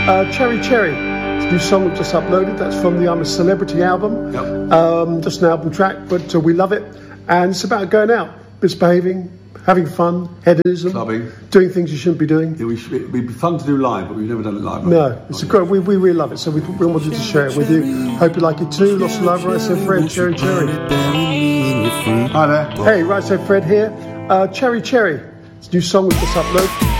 Cherry Cherry. It's a new song we've just uploaded. That's from the I'm a Celebrity album. Yep. Just an album track, but we love it. And it's about going out, misbehaving, having fun, hedonism, clubbing, doing things you shouldn't be doing. Yeah, it'd be fun to do live, but we've never done it live. No, it's a great. We really love it, so we wanted to share it with you. Hope you like it too. Lots of love, Right Said Fred, Cherry Cherry. Hi there. Hey, Right Said Fred here. Cherry Cherry. It's a new song we just uploaded.